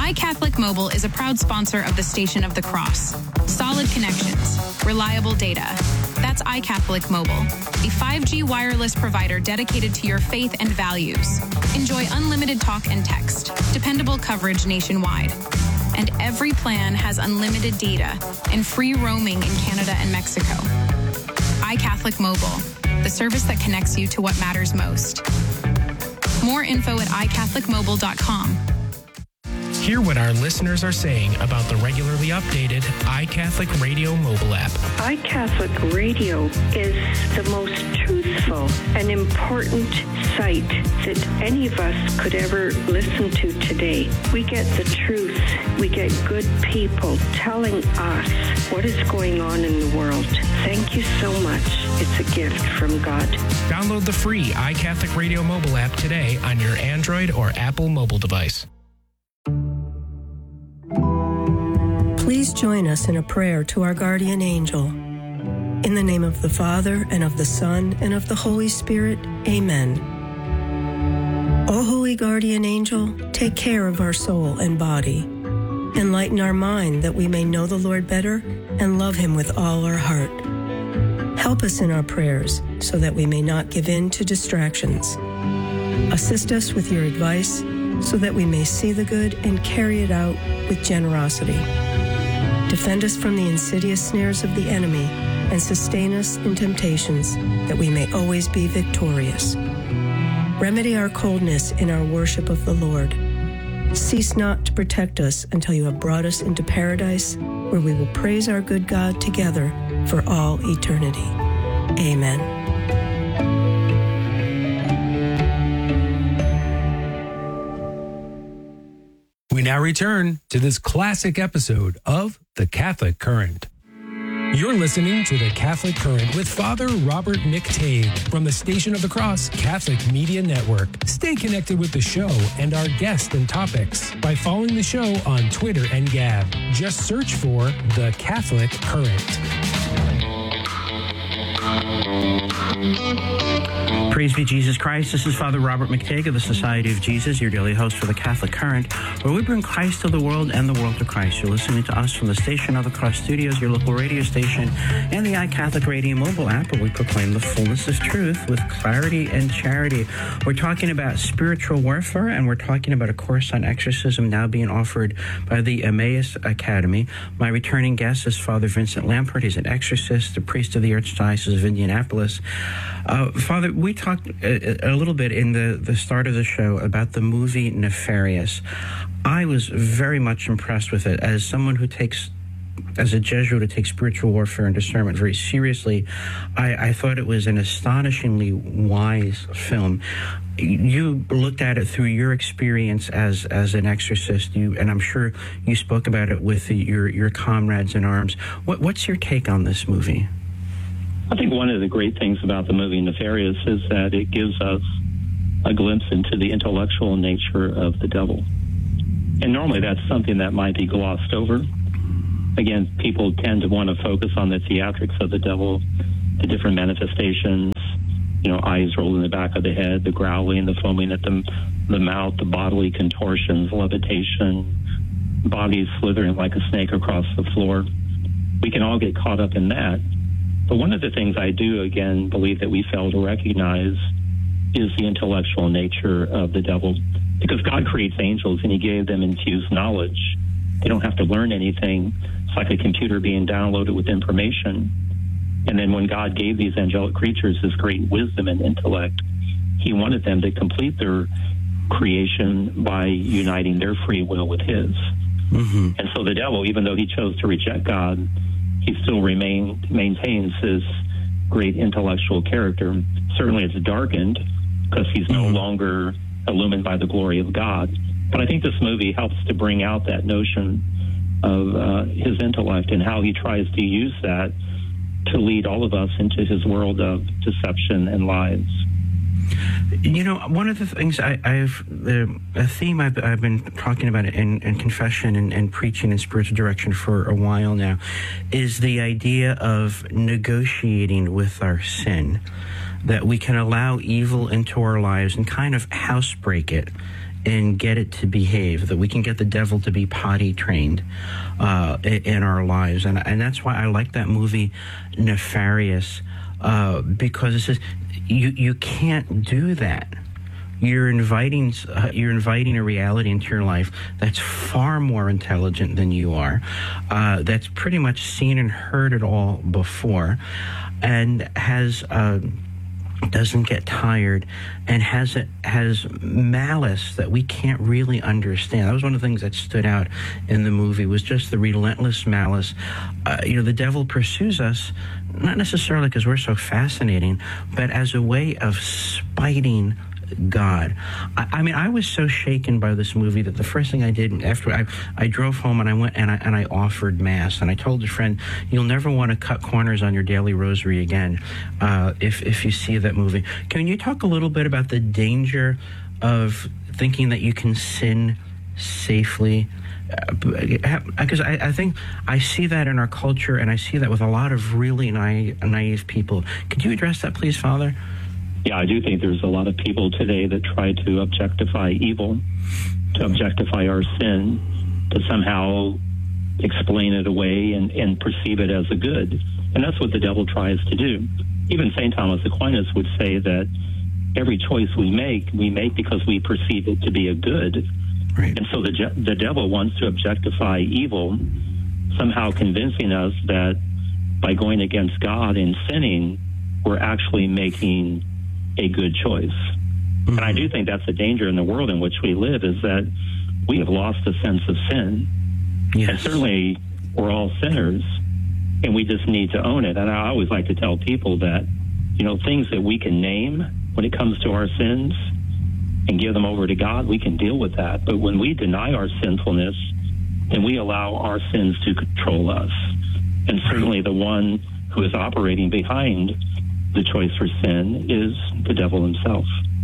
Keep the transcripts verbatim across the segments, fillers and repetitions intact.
iCatholic Mobile is a proud sponsor of the Station of the Cross. Solid connections, reliable data. That's iCatholic Mobile, a five G wireless provider dedicated to your faith and values. Enjoy unlimited talk and text, dependable coverage nationwide. And every plan has unlimited data and free roaming in Canada and Mexico. iCatholic Mobile, the service that connects you to what matters most. More info at i catholic mobile dot com. Hear what our listeners are saying about the regularly updated iCatholic Radio mobile app. iCatholic Radio is the most truthful and important site that any of us could ever listen to today. We get the truth. We get good people telling us what is going on in the world. Thank you so much. It's a gift from God. Download the free iCatholic Radio mobile app today on your Android or Apple mobile device. Please join us in a prayer to our guardian angel. In the name of the Father, and of the Son, and of the Holy Spirit, amen. O holy guardian angel, take care of our soul and body. Enlighten our mind that we may know the Lord better and love him with all our heart. Help us in our prayers so that we may not give in to distractions. Assist us with your advice so that we may see the good and carry it out with generosity. Defend us from the insidious snares of the enemy and sustain us in temptations that we may always be victorious. Remedy our coldness in our worship of the Lord. Cease not to protect us until you have brought us into paradise, where we will praise our good God together for all eternity. Amen. We now return to this classic episode of The Catholic Current. You're listening to The Catholic Current with Father Robert McTague from the Station of the Cross Catholic Media Network. Stay connected with the show and our guests and topics by following the show on Twitter and Gab. Just search for The Catholic Current. Praise be Jesus Christ. This is Father Robert McTague of the Society of Jesus, your daily host for the Catholic Current, where we bring Christ to the world and the world to Christ. You're listening to us from the Station of the Cross Studios, your local radio station, and the iCatholic Radio mobile app, where we proclaim the fullness of truth with clarity and charity. We're talking about spiritual warfare, and we're talking about a course on exorcism now being offered by the Emmaus Academy. My returning guest is Father Vincent Lampert. He's an exorcist, the priest of the Archdiocese of Indianapolis. Uh, Father, we talked a, a little bit in the, the start of the show about the movie Nefarious. I was very much impressed with it. As someone who takes, as a Jesuit who takes spiritual warfare and discernment very seriously, I, I thought it was an astonishingly wise film. You looked at it through your experience as as an exorcist, you, and I'm sure you spoke about it with the, your, your comrades in arms. What, what's your take on this movie? I think one of the great things about the movie Nefarious is that it gives us a glimpse into the intellectual nature of the devil. And normally that's something that might be glossed over. Again, people tend to want to focus on the theatrics of the devil, the different manifestations, you know, eyes rolled in the back of the head, the growling, the foaming at the, the mouth, the bodily contortions, levitation, bodies slithering like a snake across the floor. We can all get caught up in that. But one of the things I do, again, believe that we fail to recognize is the intellectual nature of the devil. Because God creates angels and he gave them infused knowledge. They don't have to learn anything. It's like a computer being downloaded with information. And then when God gave these angelic creatures this great wisdom and intellect, he wanted them to complete their creation by uniting their free will with his. Mm-hmm. And so the devil, even though he chose to reject God, he still remain, maintains his great intellectual character. Certainly it's darkened because he's no mm-hmm. longer illumined by the glory of God. But I think this movie helps to bring out that notion of uh, his intellect and how he tries to use that to lead all of us into his world of deception and lies. You know, one of the things I, I've, the, a theme I've, I've been talking about in, in confession and, and preaching in spiritual direction for a while now is the idea of negotiating with our sin, that we can allow evil into our lives and kind of housebreak it and get it to behave, that we can get the devil to be potty trained uh, in our lives. And, and that's why I like that movie, Nefarious, uh, because it says you, you can't do that. You're inviting uh, you're inviting a reality into your life that's far more intelligent than you are, uh, that's pretty much seen and heard it all before, and has uh, doesn't get tired, and has a, has malice that we can't really understand. That was one of the things that stood out in the movie, was just the relentless malice. Uh, you know, the devil pursues us not necessarily because we're so fascinating, but as a way of spiting God. I, I mean, I was so shaken by this movie that the first thing I did after I, I drove home and I went and I, and I offered Mass, and I told a friend, you'll never want to cut corners on your daily rosary again uh, if, if you see that movie. Can you talk a little bit about the danger of thinking that you can sin safely? Because uh, I, I think I see that in our culture, and I see that with a lot of really naive, naive people. Could you address that, please, Father? Yeah, I do think there's a lot of people today that try to objectify evil, to objectify our sin, to somehow explain it away and, and perceive it as a good. And that's what the devil tries to do. Even Saint Thomas Aquinas would say that every choice we make, we make because we perceive it to be a good. Right. And so the, the devil wants to objectify evil, somehow convincing us that by going against God and sinning, we're actually making a good choice. Mm-hmm. And I do think that's the danger in the world in which we live, is that we have lost a sense of sin. Yes. And certainly we're all sinners, and we just need to own it. And I always like to tell people that, you know, things that we can name when it comes to our sins and give them over to God, we can deal with that. But when we deny our sinfulness, then we allow our sins to control us. And certainly the one who is operating behind the choice for sin is the devil himself.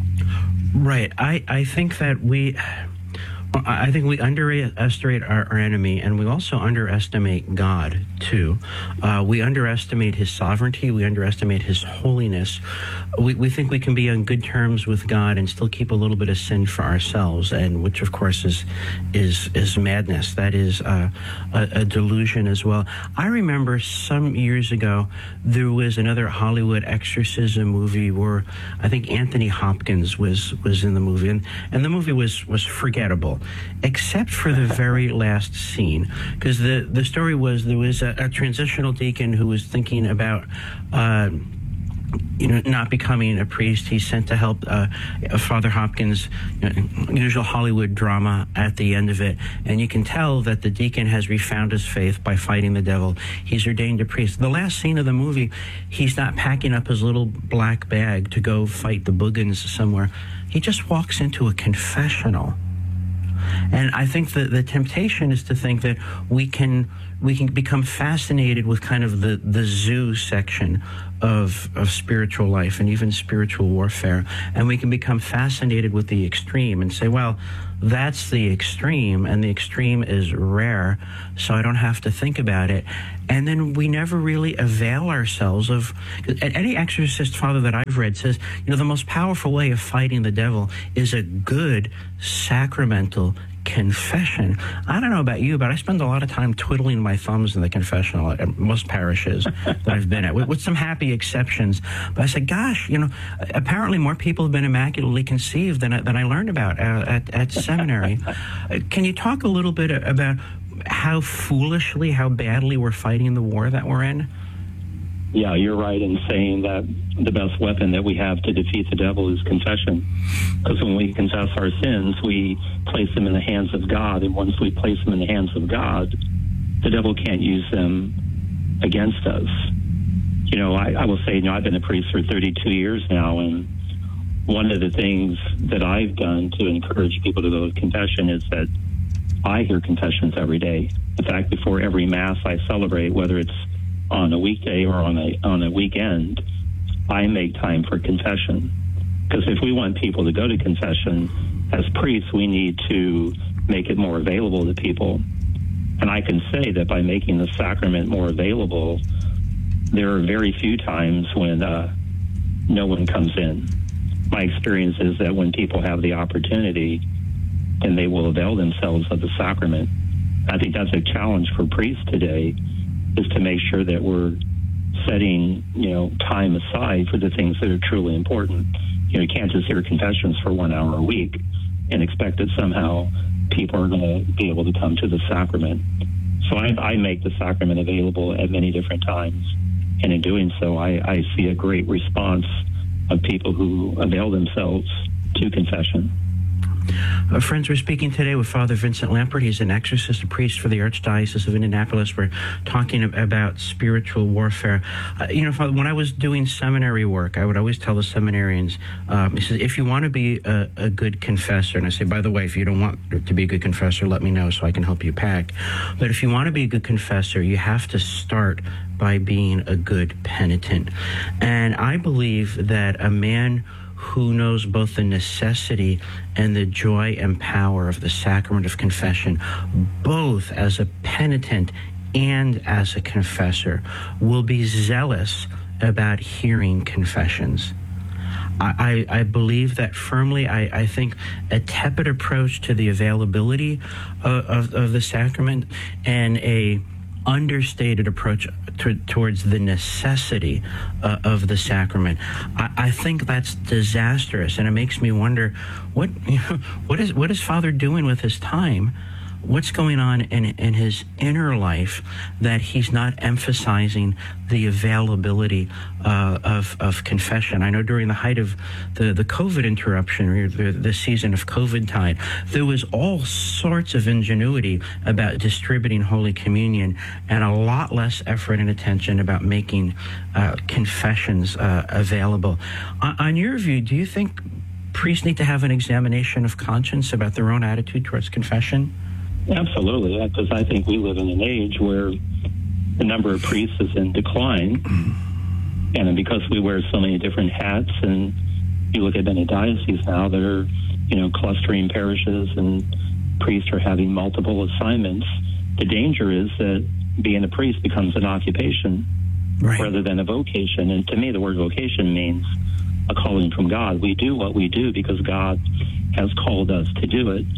Right. I, I think that we... I think we underestimate our, our enemy, and we also underestimate God, too. Uh, we underestimate his sovereignty. We underestimate his holiness. We, we think we can be on good terms with God and still keep a little bit of sin for ourselves, and which, of course, is is is madness. That is uh, a, a delusion as well. I remember some years ago, there was another Hollywood exorcism movie where I think Anthony Hopkins was, was in the movie, and, and the movie was, was forgettable, except for the very last scene, because the, the story was there was a, a transitional deacon who was thinking about uh, you know, not becoming a priest. He's sent to help uh, Father Hopkins, you know, usual Hollywood drama at the end of it, and you can tell that the deacon has refound his faith by fighting the devil. He's ordained a priest. The last scene of the movie, he's not packing up his little black bag to go fight the boogans somewhere. He just walks into a confessional. And I think that the temptation is to think that we can we can become fascinated with kind of the, the zoo section of of spiritual life and even spiritual warfare, and we can become fascinated with the extreme and say, well, that's the extreme, and the extreme is rare, so I don't have to think about it. And then we never really avail ourselves of... Any exorcist father that I've read says, you know, the most powerful way of fighting the devil is a good sacramental confession. I don't know about you, but I spend a lot of time twiddling my thumbs in the confessional at most parishes that I've been at, with, with some happy exceptions. But I said, gosh, you know, apparently more people have been immaculately conceived than, than I learned about uh, at, at seminary. Can you talk a little bit about how foolishly, how badly we're fighting the war that we're in? Yeah, you're right in saying that the best weapon that we have to defeat the devil is confession. Because when we confess our sins, we place them in the hands of God. And once we place them in the hands of God, the devil can't use them against us. You know, I, I will say, you know, I've been a priest for thirty-two years now, and one of the things that I've done to encourage people to go to confession is that I hear confessions every day. In fact, before every Mass I celebrate, whether it's on a weekday or on a on a weekend, I make time for confession. Because if we want people to go to confession, as priests, we need to make it more available to people. And I can say that by making the sacrament more available, there are very few times when uh, no one comes in. My experience is that when people have the opportunity, then they will avail themselves of the sacrament. I think that's a challenge for priests today, is to make sure that we're setting, you know, time aside for the things that are truly important. You know, you can't just hear confessions for one hour a week and expect that somehow people are going to be able to come to the sacrament. So I, I make the sacrament available at many different times. And in doing so, I, I see a great response of people who avail themselves to confession. Uh, friends, we're speaking today with Father Vincent Lampert. He's an exorcist, a priest for the Archdiocese of Indianapolis. We're talking about spiritual warfare. Uh, you know, Father, when I was doing seminary work, I would always tell the seminarians, um, he says, if you want to be a, a good confessor, and I say, by the way, if you don't want to be a good confessor, let me know so I can help you pack. But if you want to be a good confessor, you have to start by being a good penitent. And I believe that a man who knows both the necessity and the joy and power of the sacrament of confession, both as a penitent and as a confessor, will be zealous about hearing confessions. I, I, I believe that firmly. I, I think a tepid approach to the availability of, of, of the sacrament and a understated approach to, towards the necessity uh, of the sacrament, I, I think that's disastrous, and it makes me wonder what you know, what is what is Father doing with his time? What's going on in in his inner life that he's not emphasizing the availability uh, of of confession? I know during the height of the the COVID interruption, or the, the season of COVID tide, there was all sorts of ingenuity about distributing Holy Communion, and a lot less effort and attention about making uh, confessions uh, available. On, on your view, do you think priests need to have an examination of conscience about their own attitude towards confession? Absolutely, because I think we live in an age where the number of priests is in decline, and because we wear so many different hats, and you look at many dioceses now that are, you know, clustering parishes, and priests are having multiple assignments. The danger is that being a priest becomes an occupation, right, rather than a vocation. And to me, the word vocation means a calling from God. We do what we do because God has called us to do it.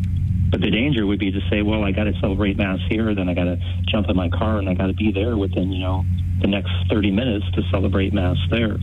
But the danger would be to say, well, I got to celebrate Mass here, then I got to jump in my car and I got to be there within, you know, the next thirty minutes to celebrate Mass there.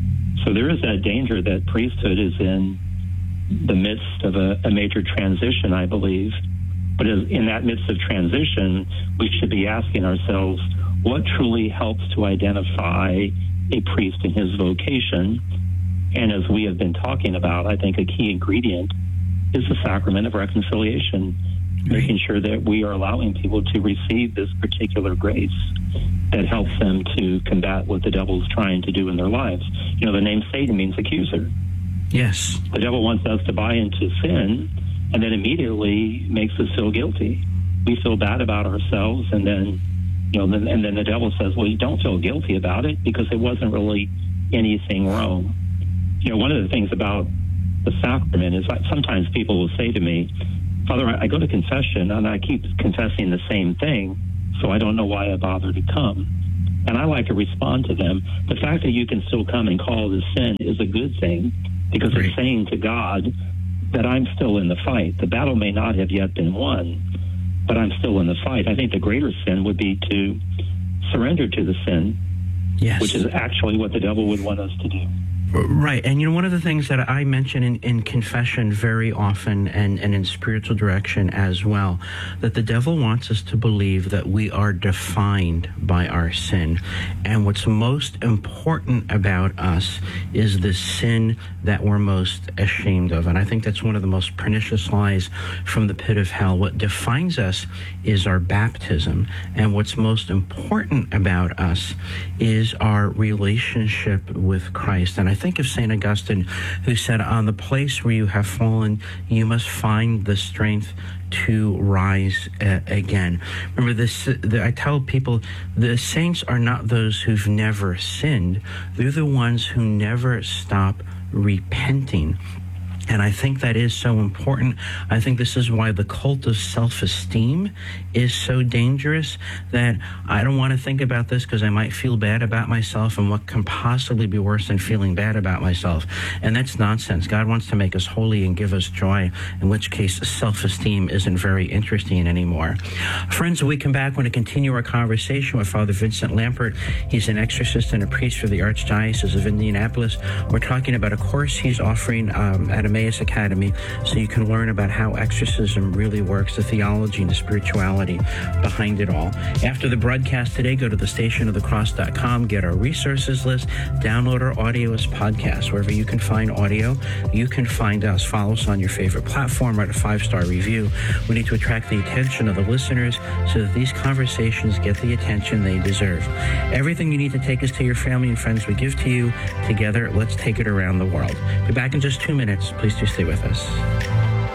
So there is that danger that priesthood is in the midst of a, a major transition, I believe. But in that midst of transition, we should be asking ourselves, what truly helps to identify a priest in his vocation? And as we have been talking about, I think a key ingredient is the sacrament of reconciliation, right, making sure that we are allowing people to receive this particular grace that helps them to combat what the devil's trying to do in their lives. You know, the name Satan means accuser. Yes. The devil wants us to buy into sin and then immediately makes us feel guilty. We feel bad about ourselves, and then, you know, then, and then the devil says, well, you don't feel guilty about it because it wasn't really anything wrong. You know, one of the things about the sacrament is like sometimes people will say to me, Father, I go to confession and I keep confessing the same thing, so I don't know why I bother to come. And I like to respond to them, the fact that you can still come and call this sin is a good thing, because right, it's saying to God that I'm still in the fight. The battle may not have yet been won, but I'm still in the fight. I think the greater sin would be to surrender to the sin, yes, which is actually what the devil would want us to do. Right. And, you know, one of the things that I mention in, in confession very often, and, and in spiritual direction as well, that the devil wants us to believe that we are defined by our sin. And what's most important about us is the sin that we're most ashamed of. And I think that's one of the most pernicious lies from the pit of hell. What defines us is our baptism. And what's most important about us is our relationship with Christ. And I think of Saint Augustine, who said, on the place where you have fallen, you must find the strength to rise uh, again. Remember, this. The, I tell people, the saints are not those who've never sinned. They're the ones who never stop repenting. And I think that is so important. I think this is why the cult of self-esteem is so dangerous, that I don't want to think about this because I might feel bad about myself, and what can possibly be worse than feeling bad about myself? And that's nonsense. God wants to make us holy and give us joy, in which case self-esteem isn't very interesting anymore. Friends, when we come back, I want to continue our conversation with Father Vincent Lampert. He's an exorcist and a priest for the Archdiocese of Indianapolis. We're talking about a course he's offering um, at Emmaus Academy, so you can learn about how exorcism really works, the theology and the spirituality behind it all. After the broadcast today, go to the station of the cross dot com, get our resources list, download our audio as podcasts. Wherever you can find audio, you can find us. Follow us on your favorite platform, write a five-star review. We need to attract the attention of the listeners so that these conversations get the attention they deserve. Everything you need to take us to your family and friends we give to you. Together, let's take it around the world. Be back in just two minutes. Please do stay with us.